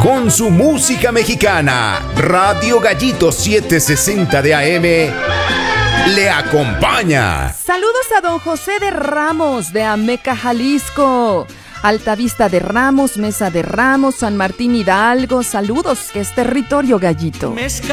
con su música mexicana. Radio Gallito 760 de AM le acompaña. Saludos a don José de Ramos de Ameca, Jalisco. Altavista de Ramos, Mesa de Ramos, San Martín Hidalgo. Saludos, que es territorio gallito.